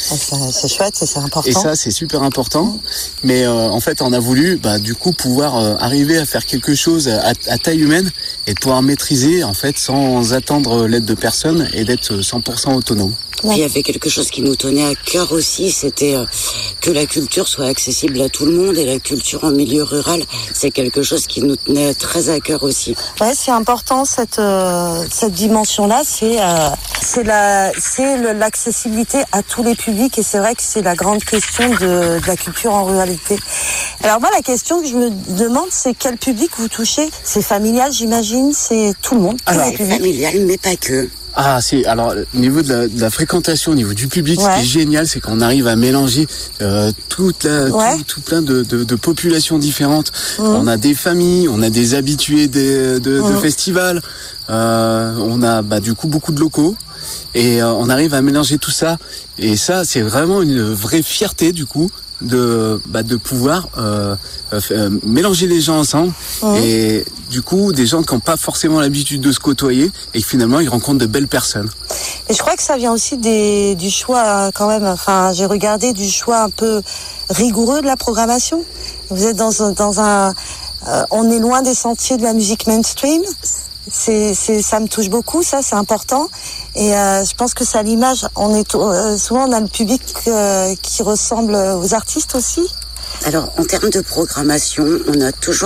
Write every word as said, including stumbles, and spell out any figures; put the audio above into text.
C'est chouette, c'est important. Et ça, c'est super important. Mais euh, en fait, on a voulu, bah, du coup, pouvoir euh, arriver à faire quelque chose à, à taille humaine et de pouvoir maîtriser, en fait, sans attendre l'aide de personne et d'être cent pour cent autonome. Puis il y avait quelque chose qui nous tenait à cœur aussi, c'était euh, que la culture soit accessible à tout le monde, et la culture en milieu rural, c'est quelque chose qui nous tenait très à cœur aussi. Ouais, c'est important cette euh, cette dimension-là, c'est euh, c'est la c'est le, l'accessibilité à tous les publics, et c'est vrai que c'est la grande question de, de la culture en ruralité. Alors moi, la question que je me demande, c'est quel public vous touchez? C'est familial, j'imagine, c'est tout le monde. Alors, c'est familial, mais pas que. Ah si, alors au niveau de la, de la fréquentation, au niveau du public, ouais. Ce qui est génial, c'est qu'on arrive à mélanger euh, toute la, ouais. tout, tout plein de, de, de populations différentes. Mmh. On a des familles, on a des habitués des, de, mmh. de festivals, euh, on a bah, du coup beaucoup de locaux, et euh, on arrive à mélanger tout ça. Et ça, c'est vraiment une vraie fierté du coup de bah, de pouvoir euh, euh, mélanger les gens ensemble, mmh. et du coup des gens qui n'ont pas forcément l'habitude de se côtoyer, et finalement ils rencontrent de belles personnes. Et je crois que ça vient aussi des du choix quand même, enfin j'ai regardé du choix un peu rigoureux de la programmation. Vous êtes dans un dans un euh, on est loin des sentiers de la musique mainstream. C'est, c'est, ça me touche beaucoup, ça, c'est important. Et euh, je pense que c'est à l'image. On est euh, souvent on a le public euh, qui ressemble aux artistes aussi. Alors, en termes de programmation, on a toujours